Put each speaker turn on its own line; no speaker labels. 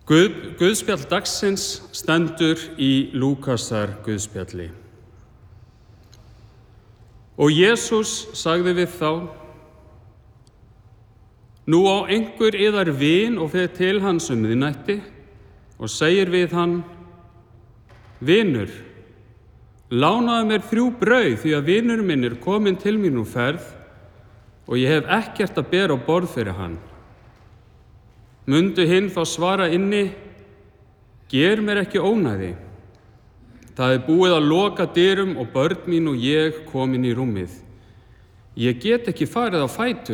Guðspjall dagsins stendur í Lúkasar guðspjalli. Og Jesús sagði við þá: Nú á einhver yðar vin og fer til hans miðnætti og segir við hann: Vinur, lánaðu mér 3 brauð því að vinur minn er kominn til mín úr ferð og ég hef ekkert að bera á borð fyrir hann. Mundu hinn þá svara inni: Ger mér ekki ónæði. Það er búið að loka dyrum og börn mín og ég komin í rúmið. Ég get ekki farið á fætur